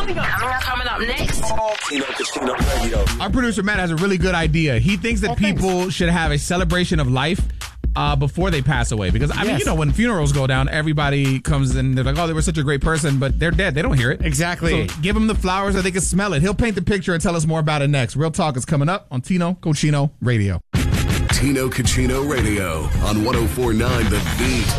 Coming up next. Tino Cucino Radio. Our producer Matt has a really good idea. He thinks that people should have a celebration of life before they pass away. Because, I mean, you know, when funerals go down, everybody comes and they're like, oh, they were such a great person, but they're dead. They don't hear it. Exactly. So give them the flowers so they can smell it. He'll paint the picture and tell us more about it next. Real Talk is coming up on Tino Cucino Radio. Tino Cucino Radio on 104.9 The Beat.